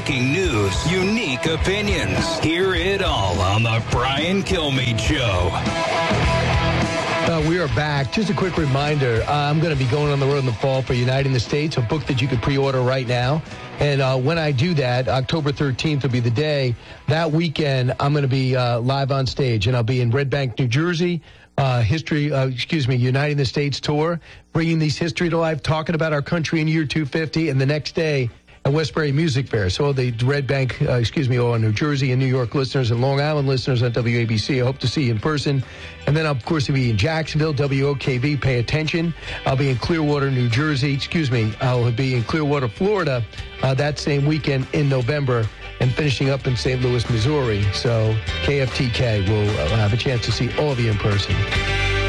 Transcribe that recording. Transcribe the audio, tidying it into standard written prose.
breaking news, unique opinions. Hear it all on the Brian Kilmeade Show. We are back. Just a quick reminder, I'm going to be going on the road in the fall for Uniting the States, a book that you can pre-order right now. And when I do that, October 13th will be the day. That weekend, I'm going to be live on stage, and I'll be in Red Bank, New Jersey. Uniting the States tour, bringing these history to life, talking about our country in year 250, and the next day at Westbury Music Fair. So the Red Bank, all New Jersey and New York listeners and Long Island listeners on WABC, I hope to see you in person. And then, of course, I'll be in Jacksonville, WOKV, pay attention. I'll be in Clearwater, New Jersey, I'll be in Clearwater, Florida, that same weekend in November, and finishing up in St. Louis, Missouri. So KFTK will have a chance to see all of you in person.